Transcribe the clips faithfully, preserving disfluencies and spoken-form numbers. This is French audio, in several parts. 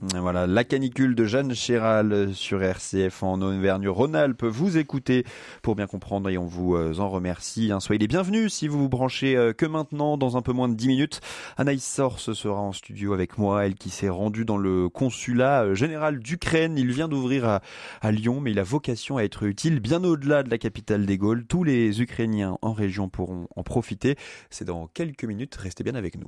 Voilà, la canicule de Jeanne Chéral sur R C F en Auvergne-Rhône-Alpes. Vous écoutez pour bien comprendre et on vous en remercie. Soyez les bienvenus si vous vous branchez que maintenant, dans un peu moins de dix minutes. Anaïs Sorce sera en studio avec moi, elle qui s'est rendue dans le consulat général d'Ukraine. Il vient d'ouvrir à, à Lyon, mais il a vocation à être utile bien au-delà de la capitale des Gaules. Tous les Ukrainiens en région pourront en profiter. C'est dans quelques minutes, restez bien avec nous.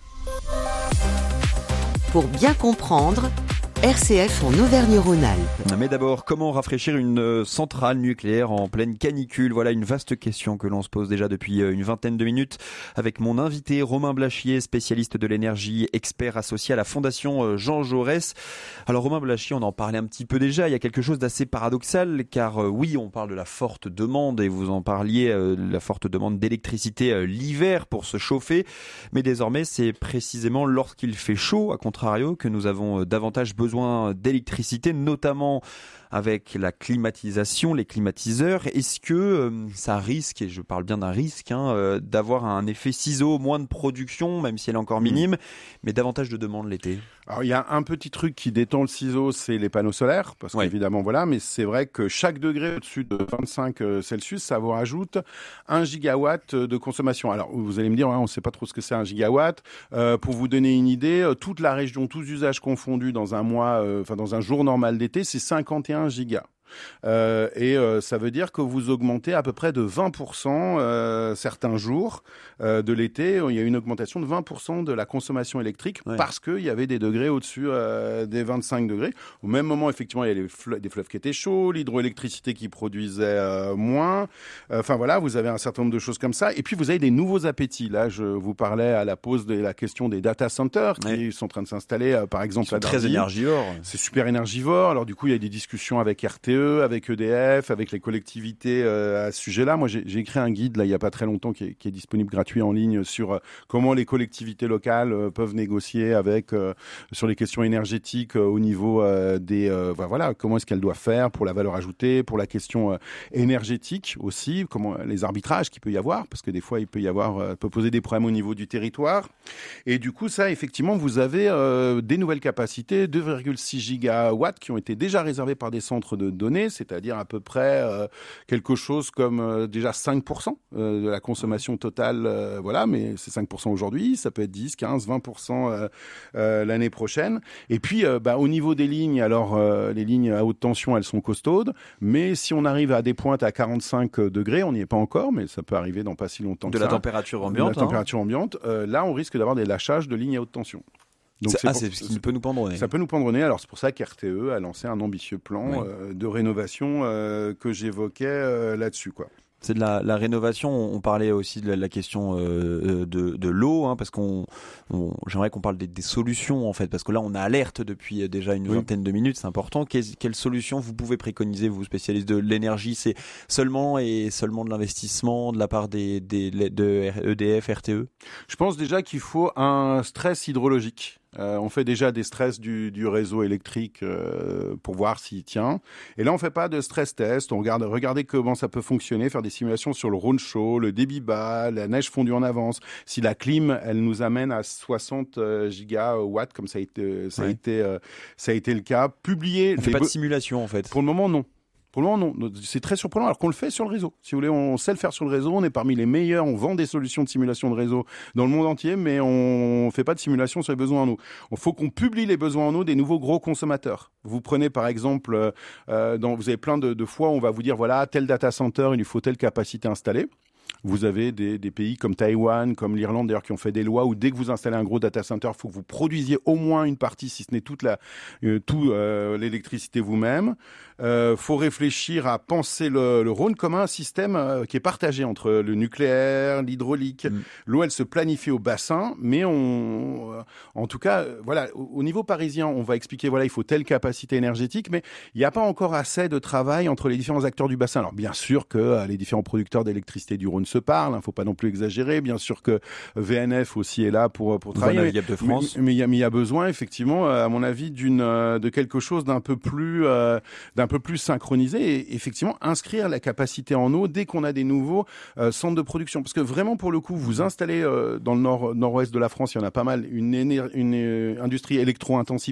Pour bien comprendre, R C F en Auvergne-Rhône-Alpes. Mais d'abord, comment rafraîchir une centrale nucléaire en pleine canicule? Voilà une vaste question que l'on se pose déjà depuis une vingtaine de minutes avec mon invité Romain Blachier, spécialiste de l'énergie, expert associé à la Fondation Jean Jaurès. Alors Romain Blachier, on en parlait un petit peu déjà, il y a quelque chose d'assez paradoxal car oui, on parle de la forte demande et vous en parliez, la forte demande d'électricité l'hiver pour se chauffer, mais désormais c'est précisément lorsqu'il fait chaud, à contrario, que nous avons davantage besoin besoin d'électricité, notamment avec la climatisation, les climatiseurs. Est-ce que euh, ça risque, et je parle bien d'un risque, hein, euh, d'avoir un effet ciseau, moins de production, même si elle est encore minime, mmh. mais davantage de demande l'été? Alors il y a un petit truc qui détend le ciseau, c'est les panneaux solaires, parce ouais. qu'évidemment voilà, mais c'est vrai que chaque degré au-dessus de vingt-cinq Celsius, ça vous rajoute un gigawatt de consommation. Alors vous allez me dire, hein, on ne sait pas trop ce que c'est un gigawatt. Euh, pour vous donner une idée, toute la région, tous usages confondus dans un mois, euh, enfin dans un jour normal d'été, c'est cinquante et un gigas. Euh, et euh, ça veut dire que vous augmentez à peu près de vingt pour cent euh, certains jours euh, de l'été. Il y a une augmentation de vingt pour cent de la consommation électrique ouais. parce qu'il y avait des degrés au-dessus euh, des vingt-cinq degrés. Au même moment, effectivement, il y a les fleuves, des fleuves qui étaient chauds, l'hydroélectricité qui produisait euh, moins. Enfin voilà, vous avez un certain nombre de choses comme ça. Et puis vous avez des nouveaux appétits. Là, je vous parlais à la pause de la question des data centers qui ouais. sont en train de s'installer, euh, par exemple, à très énergivores. C'est super énergivore. Alors du coup, il y a des discussions avec R T E, avec E D F, avec les collectivités euh, à ce sujet-là. Moi, j'ai, j'ai écrit un guide là il y a pas très longtemps qui est, qui est disponible gratuit en ligne sur euh, comment les collectivités locales euh, peuvent négocier avec euh, sur les questions énergétiques euh, au niveau euh, des euh, bah, voilà comment est-ce qu'elles doivent faire pour la valeur ajoutée, pour la question euh, énergétique aussi, comment les arbitrages qu'il peut y avoir parce que des fois il peut y avoir euh, peut poser des problèmes au niveau du territoire. Et du coup ça effectivement vous avez euh, des nouvelles capacités deux virgule six gigawatts qui ont été déjà réservés par des centres de données, c'est-à-dire à peu près euh, quelque chose comme euh, déjà cinq pour cent euh, de la consommation totale, euh, voilà, mais c'est cinq pour cent aujourd'hui, ça peut être dix, quinze, vingt pour cent euh, euh, l'année prochaine. Et puis, euh, bah, au niveau des lignes, alors euh, les lignes à haute tension, elles sont costaudes, mais si on arrive à des pointes à quarante-cinq degrés, on n'y est pas encore, mais ça peut arriver dans pas si longtemps de que la ça. Température ambiante, de la température ambiante. Euh, là, on risque d'avoir des lâchages de lignes à haute tension. Donc c'est, ah, pour, c'est ce qui peut nous pendre au nez. Ça peut nous pendre au nez. Alors c'est pour ça qu'R T E a lancé un ambitieux plan oui. euh, de rénovation euh, que j'évoquais euh, là-dessus, quoi. C'est de la, la rénovation. On parlait aussi de la, la question euh, de, de l'eau, hein, parce qu'on, on, j'aimerais qu'on parle des, des solutions en fait, parce que là on a alerte depuis déjà une oui. vingtaine de minutes, c'est important. Quelle, quelle solution vous pouvez préconiser, vous spécialistes de l'énergie? C'est seulement et seulement de l'investissement de la part des, des de E D F, R T E? Je pense déjà qu'il faut un stress hydrologique. Euh, on fait déjà des stress du, du réseau électrique euh, pour voir s'il tient. Et là, on fait pas de stress test. On regarde, regardez comment ça peut fonctionner, faire des simulations sur le Rhône chaud, le débit bas, la neige fondue en avance. Si la clim, elle nous amène à soixante gigawatts, comme ça a été, ça a ouais. été, euh, ça a été le cas. Publier. On fait pas be- de simulation en fait. Pour le moment, non. Pour le moment, non. C'est très surprenant alors qu'on le fait sur le réseau. Si vous voulez, on sait le faire sur le réseau. On est parmi les meilleurs. On vend des solutions de simulation de réseau dans le monde entier, mais on fait pas de simulation sur les besoins en eau. Il faut qu'on publie les besoins en eau des nouveaux gros consommateurs. Vous prenez par exemple, euh, dans, vous avez plein de, de fois où on va vous dire voilà, tel data center, il lui faut telle capacité installée. Vous avez des, des pays comme Taïwan, comme l'Irlande d'ailleurs, qui ont fait des lois où dès que vous installez un gros data center, il faut que vous produisiez au moins une partie, si ce n'est toute la, euh, tout euh, l'électricité vous-même. Il euh, faut réfléchir à penser le, le Rhône comme un système euh, qui est partagé entre le nucléaire, l'hydraulique. Mmh. L'eau, elle se planifie au bassin, mais on, euh, en tout cas, euh, voilà, au, au niveau parisien, on va expliquer voilà, il faut telle capacité énergétique, mais il n'y a pas encore assez de travail entre les différents acteurs du bassin. Alors bien sûr que euh, les différents producteurs d'électricité du Rhône se parlent, hein, faut pas non plus exagérer. Bien sûr que V N F aussi est là pour pour travailler. Mais, de France. mais, mais il y a, mais il y a besoin effectivement, à mon avis, d'une de quelque chose d'un peu plus euh, d'un peu plus synchronisé et effectivement inscrire la capacité en eau dès qu'on a des nouveaux euh, centres de production. Parce que vraiment pour le coup, vous installez euh, dans le nord nord-ouest de la France, il y en a pas mal une, éner- une euh, industrie électro-intensive, c'est-à-dire qui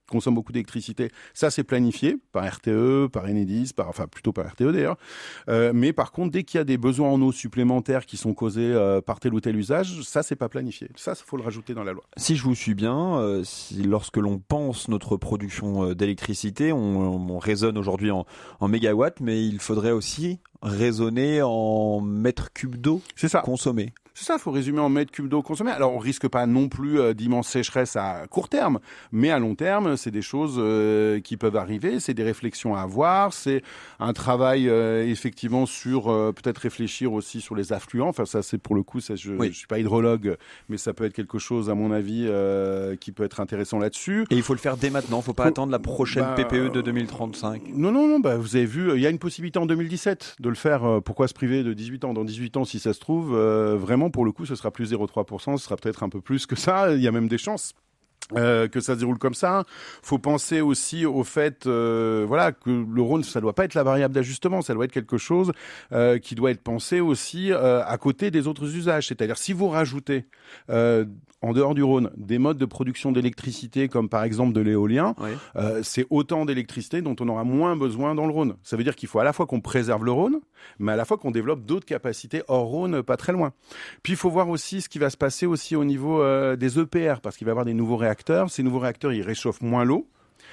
consomment beaucoup d'électricité. Ça, c'est planifié par R T E, par Enedis, par, enfin plutôt par R T E d'ailleurs. Euh, mais par contre, dès qu'il y a des besoins en eau supplémentaires qui sont causés euh, par tel ou tel usage, ça, c'est pas planifié. Ça, il faut le rajouter dans la loi. Si je vous suis bien, euh, si, lorsque l'on pense notre production d'électricité, on, on raisonne aujourd'hui en, en mégawatts, mais il faudrait aussi raisonner en mètres cubes d'eau consommés. C'est ça, il faut résumer en mètres cubes d'eau consommés. Alors, on risque pas non plus euh, d'immenses sécheresses à court terme, mais à long terme, c'est des choses euh, qui peuvent arriver, c'est des réflexions à avoir, c'est un travail euh, effectivement sur euh, peut-être réfléchir aussi sur les affluents. Enfin, ça, c'est pour le coup, ça, je, oui. je suis pas hydrologue, mais ça peut être quelque chose, à mon avis, euh, qui peut être intéressant là-dessus. Et il faut le faire dès maintenant. Il faut pas faut... attendre la prochaine bah, P P E de deux mille trente-cinq. Non, non, non. Bah, vous avez vu, il y a une possibilité en deux mille dix-sept de le faire. Pourquoi se priver de dix-huit ans? Dans dix-huit ans, si ça se trouve, euh, vraiment. Pour le coup, ce sera plus zéro virgule trois pour cent, ce sera peut-être un peu plus que ça. Il y a même des chances. Euh, que ça se déroule comme ça. Faut penser aussi au fait, euh, voilà, que le Rhône, ça doit pas être la variable d'ajustement, ça doit être quelque chose euh, qui doit être pensé aussi euh, à côté des autres usages. C'est-à-dire, si vous rajoutez euh, en dehors du Rhône des modes de production d'électricité, comme par exemple de l'éolien, oui. euh, c'est autant d'électricité dont on aura moins besoin dans le Rhône. Ça veut dire qu'il faut à la fois qu'on préserve le Rhône, mais à la fois qu'on développe d'autres capacités hors Rhône, pas très loin. Puis il faut voir aussi ce qui va se passer aussi au niveau euh, des E P R, parce qu'il va y avoir des nouveaux réacteurs. Ces nouveaux réacteurs, ils réchauffent moins l'eau,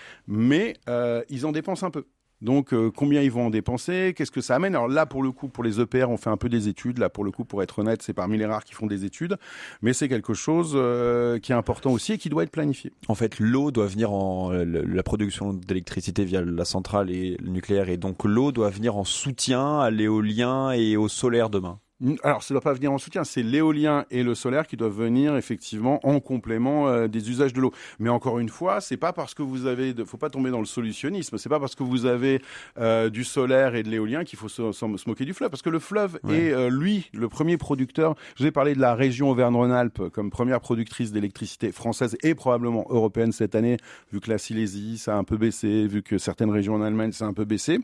mais euh, ils en dépensent un peu. Donc, euh, combien ils vont en dépenser? Qu'est-ce que ça amène? Alors là, pour le coup, pour les E P R, on fait un peu des études. Là, pour le coup, pour être honnête, c'est parmi les rares qui font des études. Mais c'est quelque chose euh, qui est important aussi et qui doit être planifié. En fait, l'eau doit venir en... La production d'électricité via la centrale et le nucléaire. Et donc, l'eau doit venir en soutien à l'éolien et au solaire demain. Alors, ça ne doit pas venir en soutien, c'est l'éolien et le solaire qui doivent venir effectivement en complément euh, des usages de l'eau. Mais encore une fois, c'est pas parce que vous avez, de... faut pas tomber dans le solutionnisme. C'est pas parce que vous avez euh, du solaire et de l'éolien qu'il faut se, se moquer du fleuve, parce que le fleuve ouais. est euh, lui le premier producteur. Je vous ai parlé de la région Auvergne-Rhône-Alpes comme première productrice d'électricité française et probablement européenne cette année, vu que la Silésie ça a un peu baissé, vu que certaines régions en Allemagne ça a un peu baissé.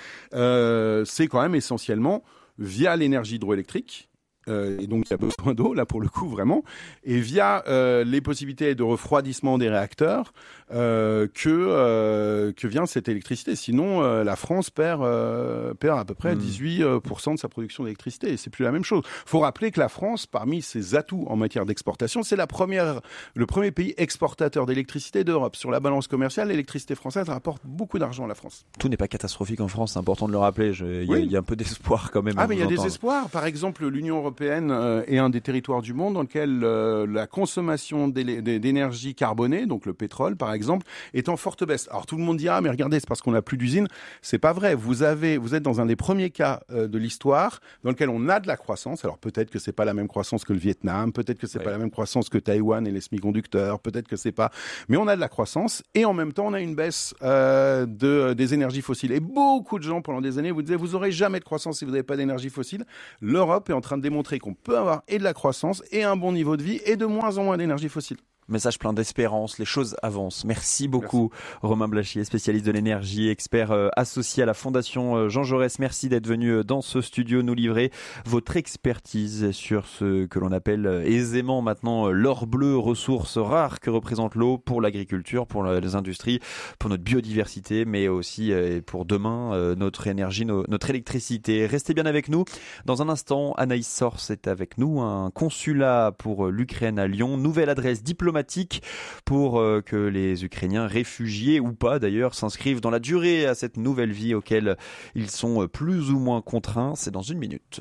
Euh, c'est quand même essentiellement via l'énergie hydroélectrique, euh, et donc il y a besoin d'eau, là pour le coup vraiment, et via euh, les possibilités de refroidissement des réacteurs euh, que, euh, que vient cette électricité. Sinon, euh, la France perd, euh, perd à peu près mmh. dix-huit pour cent de sa production d'électricité, et c'est plus la même chose. Il faut rappeler que la France, parmi ses atouts en matière d'exportation, c'est la première, le premier pays exportateur d'électricité d'Europe. Sur la balance commerciale, l'électricité française rapporte beaucoup d'argent à la France. Tout n'est pas catastrophique en France, c'est important de le rappeler. Il oui. y, y a un peu d'espoir quand même. Ah mais il y a entendre. des espoirs. Par exemple, l'Union européenne Euh, est un des territoires du monde dans lequel euh, la consommation d'énergie carbonée, donc le pétrole par exemple, est en forte baisse. Alors tout le monde dit ah mais regardez c'est parce qu'on n'a plus d'usines. C'est pas vrai. Vous avez, vous êtes dans un des premiers cas euh, de l'histoire dans lequel on a de la croissance. Alors peut-être que c'est pas la même croissance que le Vietnam, peut-être que c'est ouais. pas la même croissance que Taïwan et les semi-conducteurs, peut-être que c'est pas. Mais on a de la croissance et en même temps on a une baisse euh, de des énergies fossiles. Et beaucoup de gens pendant des années vous disaient vous aurez jamais de croissance si vous n'avez pas d'énergie fossile. L'Europe est en train de démontrer qu'on peut avoir et de la croissance et un bon niveau de vie et de moins en moins d'énergie fossile. Message plein d'espérance, les choses avancent. Merci beaucoup Merci. Romain Blachier, spécialiste de l'énergie, expert euh, associé à la Fondation euh, Jean Jaurès. Merci d'être venu euh, dans ce studio nous livrer votre expertise sur ce que l'on appelle euh, aisément maintenant euh, l'or bleu, ressource rare que représente l'eau pour l'agriculture, pour la, les industries, pour notre biodiversité, mais aussi euh, pour demain euh, notre énergie, no, notre électricité. Restez bien avec nous. Dans un instant, Anaïs Sors est avec nous, un consulat pour l'Ukraine à Lyon, nouvelle adresse diplomatique pour euh, que les Ukrainiens réfugiés ou pas d'ailleurs s'inscrivent dans la durée à cette nouvelle vie auquel ils sont plus ou moins contraints. C'est dans une minute.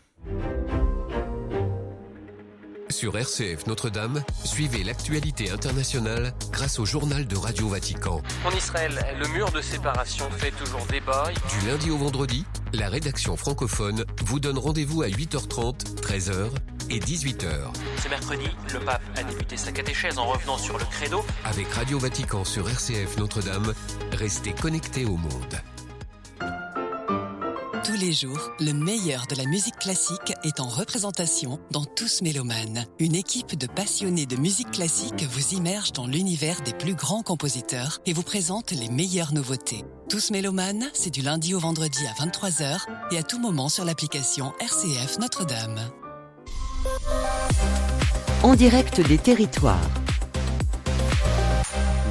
Sur R C F Notre-Dame, suivez l'actualité internationale grâce au journal de Radio Vatican. En Israël, le mur de séparation fait toujours débat. Du lundi au vendredi, la rédaction francophone vous donne rendez-vous à huit heures trente, treize heures et dix-huit heures. Ce mercredi, le pape a débuté sa catéchèse en revenant sur le credo. Avec Radio Vatican sur R C F Notre-Dame, restez connectés au monde. Tous les jours, le meilleur de la musique classique est en représentation dans Tous Mélomanes. Une équipe de passionnés de musique classique vous immerge dans l'univers des plus grands compositeurs et vous présente les meilleures nouveautés. Tous Mélomanes, c'est du lundi au vendredi à vingt-trois heures et à tout moment sur l'application R C F Notre-Dame. En direct des territoires.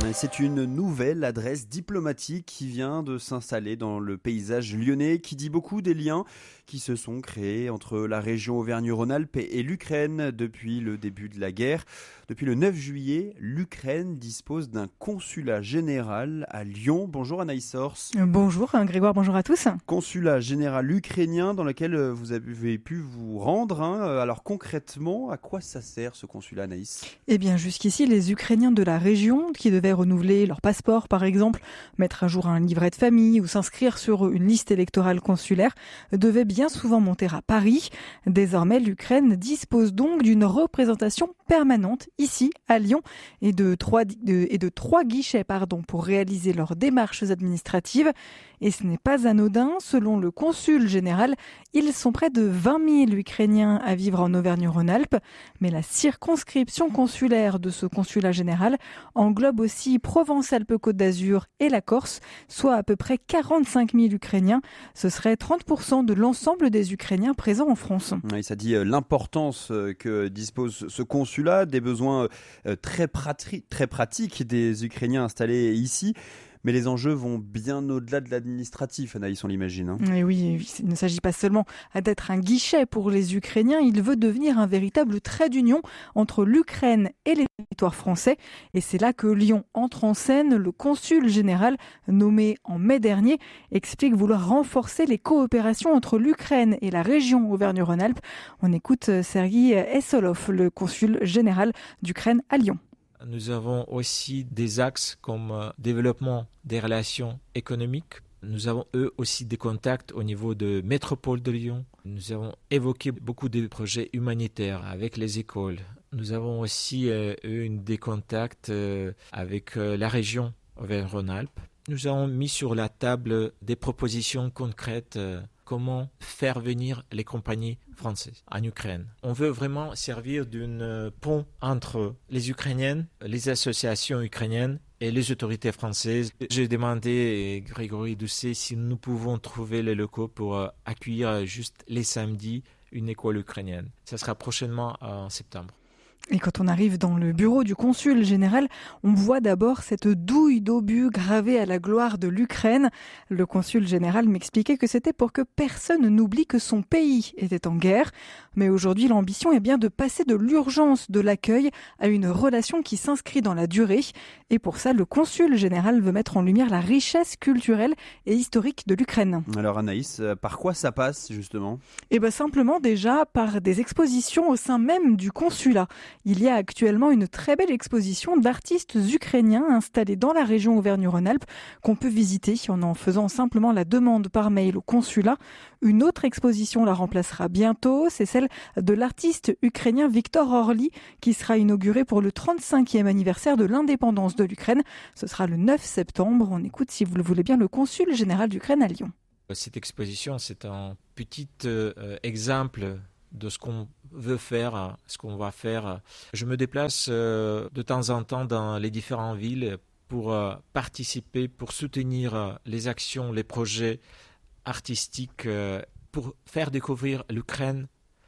C'est une nouvelle adresse diplomatique qui vient de s'installer dans le paysage lyonnais, qui dit beaucoup des liens qui se sont créés entre la région Auvergne-Rhône-Alpes et l'Ukraine depuis le début de la guerre. Depuis le neuf juillet, l'Ukraine dispose d'un consulat général à Lyon. Bonjour Anaïs Sors. Bonjour Grégoire, bonjour à tous. Consulat général ukrainien dans lequel vous avez pu vous rendre. Hein. Alors concrètement, à quoi ça sert ce consulat, Anaïs ? Eh bien jusqu'ici, les Ukrainiens de la région qui devaient renouveler leur passeport par exemple, mettre à jour un livret de famille ou s'inscrire sur une liste électorale consulaire devaient bien souvent monter à Paris. Désormais, l'Ukraine dispose donc d'une représentation permanente ici à Lyon et de trois, de, et de trois guichets pardon, pour réaliser leurs démarches administratives. Et ce n'est pas anodin, selon le consul général, ils sont près de vingt mille Ukrainiens à vivre en Auvergne-Rhône-Alpes. Mais la circonscription consulaire de ce consulat général englobe aussi Provence-Alpes-Côte d'Azur et la Corse, soit à peu près quarante-cinq mille Ukrainiens. Ce serait trente pour cent de l'ensemble des Ukrainiens présents en France. Oui, ça dit l'importance que dispose ce consulat, des besoins très, prati- très pratiques des Ukrainiens installés ici. Mais les enjeux vont bien au-delà de l'administratif, Anaïs, on l'imagine. Hein. Et oui, il ne s'agit pas seulement d'être un guichet pour les Ukrainiens, il veut devenir un véritable trait d'union entre l'Ukraine et les territoires français. Et c'est là que Lyon entre en scène. Le consul général, nommé en mai dernier, explique vouloir renforcer les coopérations entre l'Ukraine et la région Auvergne-Rhône-Alpes. On écoute Sergueï Essolov, le consul général d'Ukraine à Lyon. Nous avons aussi des axes comme euh, développement des relations économiques. Nous avons eux aussi des contacts au niveau de métropole de Lyon. Nous avons évoqué beaucoup de projets humanitaires avec les écoles. Nous avons aussi euh, eu des contacts euh, avec euh, la région Auvergne-Rhône-Alpes. Nous avons mis sur la table des propositions concrètes euh, comment faire venir les compagnies françaises en Ukraine. On veut vraiment servir d'un pont entre les Ukrainiennes, les associations ukrainiennes et les autorités françaises. J'ai demandé à Grégory Doucet si nous pouvons trouver les locaux pour accueillir juste les samedis une école ukrainienne. Ça sera prochainement en septembre. Et quand on arrive dans le bureau du consul général, on voit d'abord cette douille d'obus gravée à la gloire de l'Ukraine. Le consul général m'expliquait que c'était pour que personne n'oublie que son pays était en guerre. Mais aujourd'hui, l'ambition est bien de passer de l'urgence de l'accueil à une relation qui s'inscrit dans la durée. Et pour ça, le consul général veut mettre en lumière la richesse culturelle et historique de l'Ukraine. Alors Anaïs, par quoi ça passe justement ? Eh bien simplement déjà par des expositions au sein même du consulat. Il y a actuellement une très belle exposition d'artistes ukrainiens installés dans la région Auvergne-Rhône-Alpes qu'on peut visiter en en faisant simplement la demande par mail au consulat. Une autre exposition la remplacera bientôt, c'est celle de l'artiste ukrainien Victor Orly qui sera inaugurée pour le trente-cinquième anniversaire de l'indépendance de l'Ukraine. Ce sera le neuf septembre. On écoute, si vous le voulez bien, le consul général d'Ukraine à Lyon. Cette exposition, c'est un petit euh, exemple de ce qu'on veut faire, ce qu'on va faire. Je me déplace euh, de temps en temps dans les différentes villes pour euh, participer, pour soutenir euh, les actions, les projets artistiques, euh, pour faire découvrir l'Ukraine,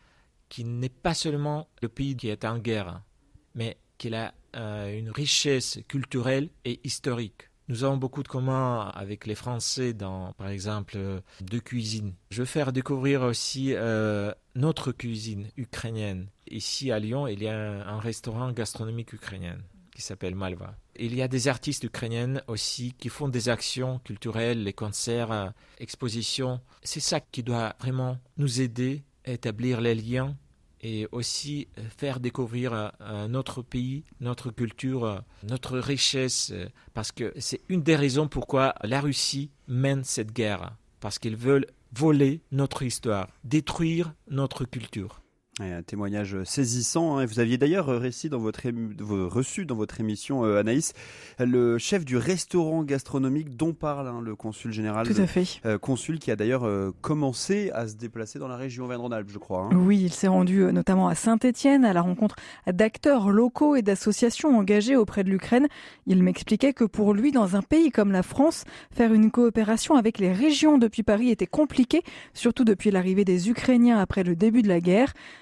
qui n'est pas seulement le pays qui est en guerre, mais qui a euh, une richesse culturelle et historique. Nous avons beaucoup de communs avec les Français dans, par exemple, euh, de cuisine. Je veux faire découvrir aussi euh, notre cuisine ukrainienne. Ici à Lyon, il y a un, un restaurant gastronomique ukrainien qui s'appelle Malva. Il y a des artistes ukrainiennes aussi qui font des actions culturelles, les concerts, euh, expositions. C'est ça qui doit vraiment nous aider à établir les liens et aussi faire découvrir euh, notre pays, notre culture, euh, notre richesse, euh, parce que c'est une des raisons pourquoi la Russie mène cette guerre, parce qu'ils veulent voler notre histoire, détruire notre culture. Un témoignage saisissant. Hein. Vous aviez d'ailleurs récit dans votre ému... reçu dans votre émission, euh, Anaïs, le chef du restaurant gastronomique dont parle hein, le consul général. Tout à fait. Euh, consul qui a d'ailleurs euh, commencé à se déplacer dans la région Auvergne-Rhône-Alpes, je crois. Hein. Oui, il s'est rendu euh, notamment à Saint-Étienne à la rencontre d'acteurs locaux et d'associations engagées auprès de l'Ukraine. Il m'expliquait que pour lui, dans un pays comme la France, faire une coopération avec les régions depuis Paris était compliqué, surtout depuis l'arrivée des Ukrainiens après le début de la guerre.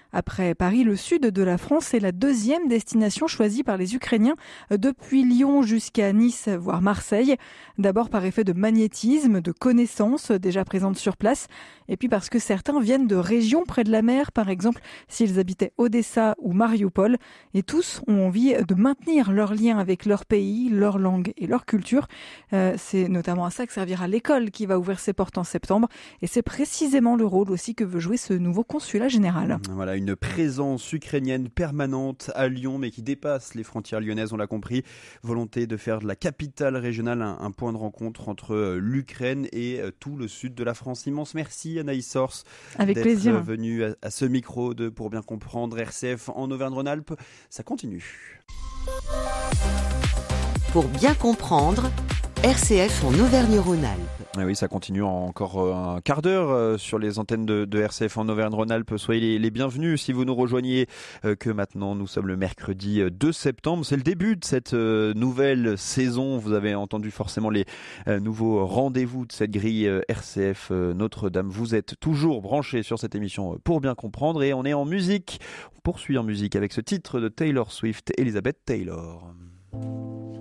Après Paris, le sud de la France est la deuxième destination choisie par les Ukrainiens depuis Lyon jusqu'à Nice, voire Marseille. D'abord par effet de magnétisme, de connaissances déjà présentes sur place, et puis parce que certains viennent de régions près de la mer, par exemple s'ils habitaient Odessa ou Mariupol, et tous ont envie de maintenir leur lien avec leur pays, leur langue et leur culture. Euh, c'est notamment à ça que servira l'école qui va ouvrir ses portes en septembre, et c'est précisément le rôle aussi que veut jouer ce nouveau consulat général. Voilà, une présence ukrainienne permanente à Lyon, mais qui dépasse les frontières lyonnaises, on l'a compris. Volonté de faire de la capitale régionale un, un point de rencontre entre l'Ukraine et tout le sud de la France. Immense merci Anaïs Sors Avec d'être plaisir. venue à, à ce micro de Pour bien comprendre R C F en Auvergne-Rhône-Alpes. Ça continue. Pour bien comprendre, R C F en Auvergne-Rhône-Alpes. Ah oui, ça continue encore un quart d'heure sur les antennes de, de R C F en Auvergne-Rhône-Alpes. Soyez les, les bienvenus si vous nous rejoignez, euh, que maintenant nous sommes le mercredi deux septembre. C'est le début de cette euh, nouvelle saison. Vous avez entendu forcément les euh, nouveaux rendez-vous de cette grille euh, R C F euh, Notre-Dame. Vous êtes toujours branchés sur cette émission euh, Pour bien comprendre, et on est en musique. On poursuit en musique avec ce titre de Taylor Swift, Elizabeth Taylor.